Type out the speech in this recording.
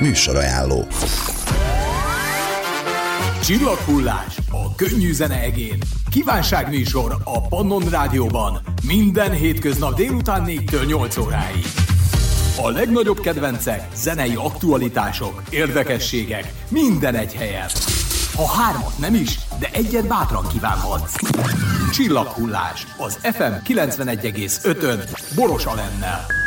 Műsorajánló. Csillaghullás a könnyű zene egén. Kívánságműsor a Pannon Rádióban. Minden hétköznap délután 4-től 8 óráig. A legnagyobb kedvencek, zenei aktualitások, érdekességek, minden egy helyen. Ha hármat nem is, de egyet bátran kívánhatsz. Csillaghullás az FM 91,5-ön Boros Alennel.